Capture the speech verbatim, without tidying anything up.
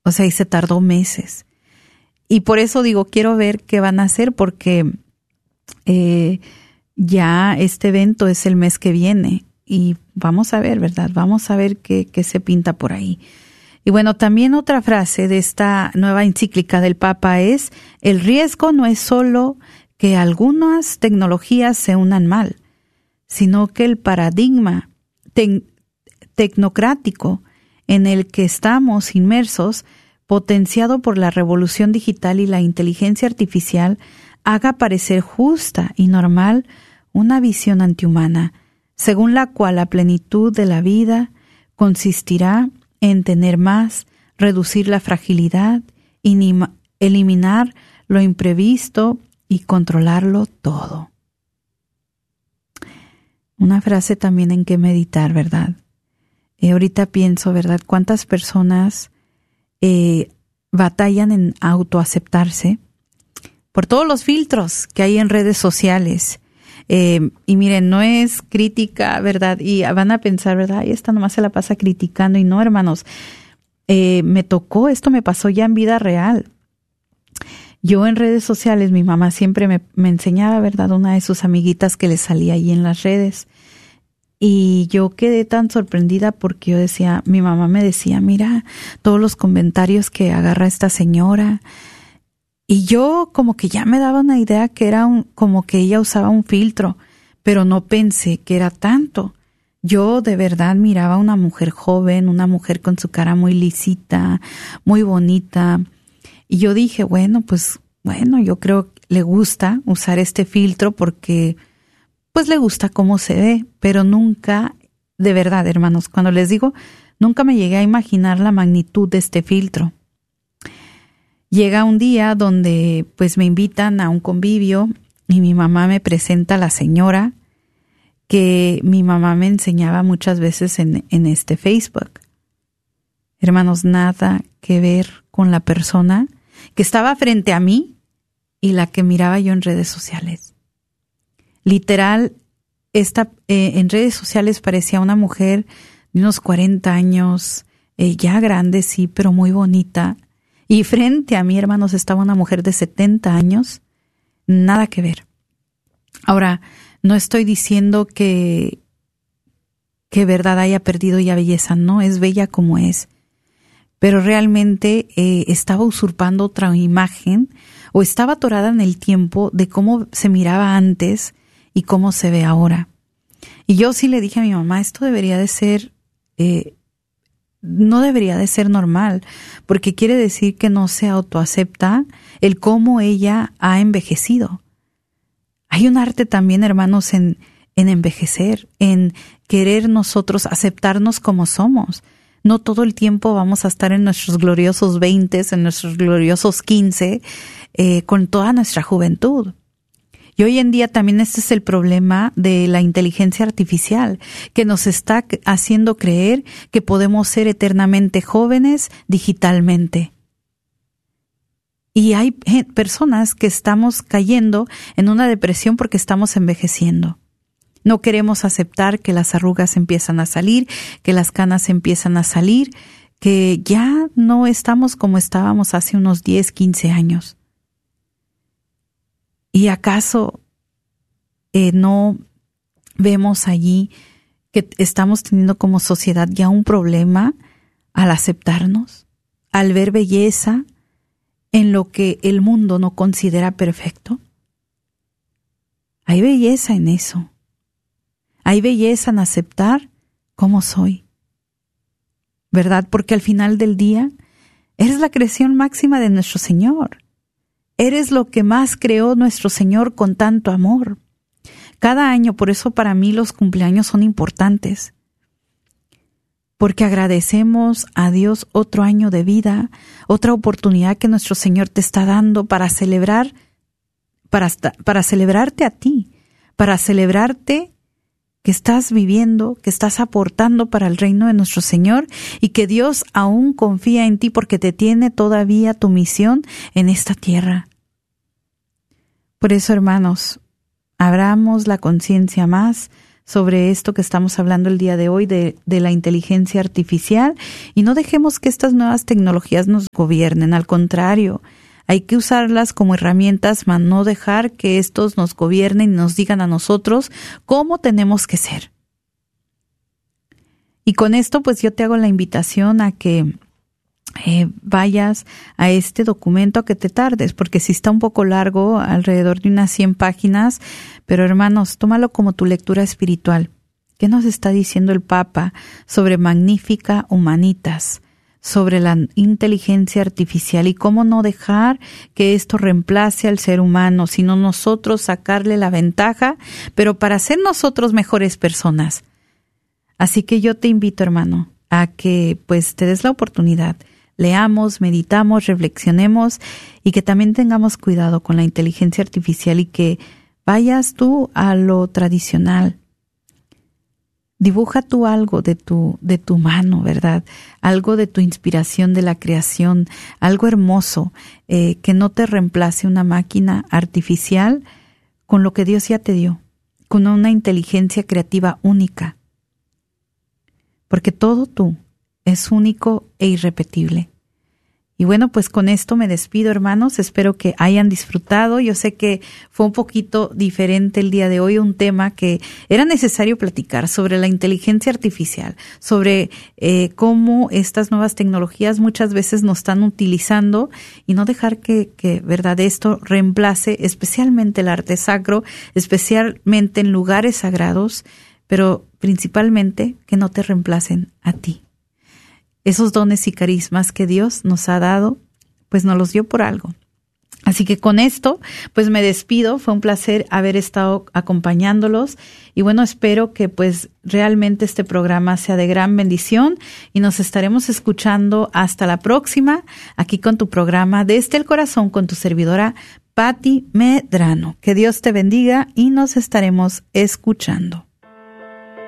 O sea, y se tardó meses. Y por eso digo, quiero ver qué van a hacer, porque eh, ya este evento es el mes que viene. Y vamos a ver, ¿verdad? Vamos a ver qué, qué se pinta por ahí. Y bueno, también otra frase de esta nueva encíclica del Papa es: el riesgo no es solo que algunas tecnologías se unan mal, sino que el paradigma te- tecnocrático en el que estamos inmersos, potenciado por la revolución digital y la inteligencia artificial, haga parecer justa y normal una visión antihumana, según la cual la plenitud de la vida consistirá en tener más, reducir la fragilidad, inima, eliminar lo imprevisto y controlarlo todo. Una frase también en que meditar, ¿verdad? Eh, ahorita pienso, ¿verdad? ¿Cuántas personas eh, batallan en autoaceptarse por todos los filtros que hay en redes sociales? Eh, y miren, no es crítica, ¿verdad? Y van a pensar, ¿verdad? Ay, esta nomás se la pasa criticando. Y no, hermanos, eh, me tocó, esto me pasó ya en vida real. Yo en redes sociales, mi mamá siempre me, me enseñaba, ¿verdad? Una de sus amiguitas que le salía ahí en las redes. Y yo quedé tan sorprendida porque yo decía, mi mamá me decía, mira, todos los comentarios que agarra esta señora. Y yo como que ya me daba una idea que era un, como que ella usaba un filtro, pero no pensé que era tanto. Yo de verdad miraba a una mujer joven, una mujer con su cara muy lisita, muy bonita. Y yo dije, bueno, pues, bueno, yo creo que le gusta usar este filtro porque, pues, le gusta cómo se ve, pero nunca, de verdad, hermanos, cuando les digo, nunca me llegué a imaginar la magnitud de este filtro. Llega un día donde pues me invitan a un convivio y mi mamá me presenta a la señora que mi mamá me enseñaba muchas veces en, en este Facebook. Hermanos, nada que ver con la persona que estaba frente a mí y la que miraba yo en redes sociales. Literal, esta, eh, en redes sociales parecía una mujer de unos cuarenta años, eh, ya grande, sí, pero muy bonita. Y frente a mí, hermanos, estaba una mujer de setenta años, nada que ver. Ahora, no estoy diciendo que, que verdad haya perdido ya belleza, no, es bella como es. Pero realmente eh, estaba usurpando otra imagen o estaba atorada en el tiempo de cómo se miraba antes y cómo se ve ahora. Y yo sí le dije a mi mamá, esto debería de ser... Eh, no debería de ser normal, porque quiere decir que no se autoacepta el cómo ella ha envejecido. Hay un arte también, hermanos, en, en envejecer, en querer nosotros aceptarnos como somos. No todo el tiempo vamos a estar en nuestros gloriosos veintes, en nuestros gloriosos quince, eh, con toda nuestra juventud. Y hoy en día también este es el problema de la inteligencia artificial, que nos está haciendo creer que podemos ser eternamente jóvenes digitalmente. Y hay personas que estamos cayendo en una depresión porque estamos envejeciendo. No queremos aceptar que las arrugas empiezan a salir, que las canas empiezan a salir, que ya no estamos como estábamos hace unos diez, quince años. ¿Y acaso eh, no vemos allí que estamos teniendo como sociedad ya un problema al aceptarnos, al ver belleza en lo que el mundo no considera perfecto? Hay belleza en eso. Hay belleza en aceptar cómo soy, ¿verdad? Porque al final del día eres la creación máxima de nuestro Señor. Eres lo que más creó nuestro Señor con tanto amor. Cada año, por eso para mí los cumpleaños son importantes. Porque agradecemos a Dios otro año de vida, otra oportunidad que nuestro Señor te está dando para celebrar, para, para celebrarte a ti, para celebrarte que estás viviendo, que estás aportando para el reino de nuestro Señor y que Dios aún confía en ti porque te tiene todavía tu misión en esta tierra. Por eso, hermanos, abramos la conciencia más sobre esto que estamos hablando el día de hoy, de, de la inteligencia artificial, y no dejemos que estas nuevas tecnologías nos gobiernen. Al contrario, hay que usarlas como herramientas, mas no dejar que estos nos gobiernen y nos digan a nosotros cómo tenemos que ser. Y con esto, pues yo te hago la invitación a que eh, vayas a este documento, a que te tardes, porque si está un poco largo, alrededor de unas cien páginas, pero hermanos, tómalo como tu lectura espiritual. ¿Qué nos está diciendo el Papa sobre Magnificat Humanitas, sobre la inteligencia artificial y cómo no dejar que esto reemplace al ser humano, sino nosotros sacarle la ventaja, pero para ser nosotros mejores personas? Así que yo te invito, hermano, a que pues te des la oportunidad, leamos, meditamos, reflexionemos y que también tengamos cuidado con la inteligencia artificial y que vayas tú a lo tradicional. Dibuja tú algo de tu, de tu mano, ¿verdad? Algo de tu inspiración de la creación, algo hermoso, eh, que no te reemplace una máquina artificial con lo que Dios ya te dio, con una inteligencia creativa única. Porque todo tú es único e irrepetible. Y bueno, pues con esto me despido, hermanos. Espero que hayan disfrutado. Yo sé que fue un poquito diferente el día de hoy, un tema que era necesario platicar sobre la inteligencia artificial, sobre eh, cómo estas nuevas tecnologías muchas veces nos están utilizando y no dejar que, que, verdad, esto reemplace especialmente el arte sacro, especialmente en lugares sagrados, pero principalmente que no te reemplacen a ti. Esos dones y carismas que Dios nos ha dado, pues nos los dio por algo. Así que con esto, pues me despido. Fue un placer haber estado acompañándolos. Y bueno, espero que pues realmente este programa sea de gran bendición y nos estaremos escuchando hasta la próxima, aquí con tu programa Desde el Corazón con tu servidora Patti Medrano. Que Dios te bendiga y nos estaremos escuchando.